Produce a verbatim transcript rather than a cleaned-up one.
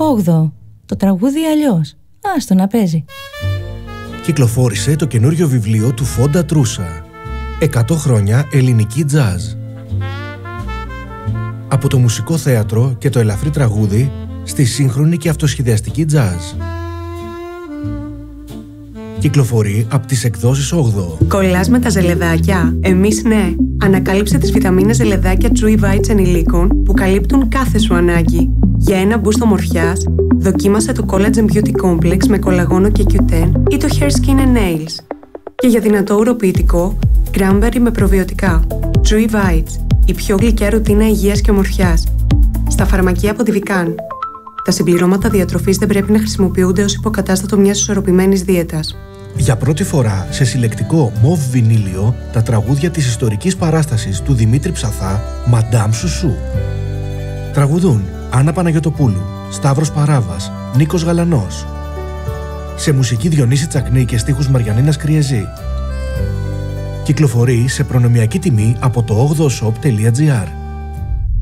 όγδοο. Το τραγούδι αλλιώς. Άστο να παίζει. Κυκλοφόρησε το καινούριο βιβλίο του Φόντα Τρούσα. εκατό χρόνια ελληνική τζάζ. Από το μουσικό θέατρο και το ελαφρύ τραγούδι στη σύγχρονη και αυτοσχεδιαστική τζάζ. Κυκλοφορεί από τις εκδόσεις όγδοο. Κολλάς με τα ζελεδάκια? Εμείς ναι. Ανακάλυψε τις βιταμίνες ζελεδάκια Chewy Bites ενηλίκων που καλύπτουν κάθε σου ανάγκη. Για ένα boost ομορφιάς, δοκίμασε το Collagen Beauty Complex με κολαγόνο και κιου τεν ή το Hair Skin and Nails. Και για δυνατό ουροποιητικό, Cranberry με προβιωτικά. Chewy Bites, η πιο γλυκιά ρουτίνα υγείας και ομορφιάς. Στα φαρμακεία από τη Vican. Τα συμπληρώματα διατροφής δεν πρέπει να χρησιμοποιούνται ως υποκατάστατο μιας ισορροπημένης δίαιτας. Για πρώτη φορά σε συλλεκτικό μοβ βινίλιο τα τραγούδια της ιστορικής παράστασης του Δημήτρη Ψαθά, Μαντάμ Σουσού. Τραγουδούν Άννα Παναγιωτοπούλου, Σταύρος Παράβας, Νίκος Γαλανός. Σε μουσική Διονύση Τσακνή και στίχους Μαριανίνας Κριεζή. Κυκλοφορεί σε προνομιακή τιμή από το όγδοο shop τελεία τζι άρ.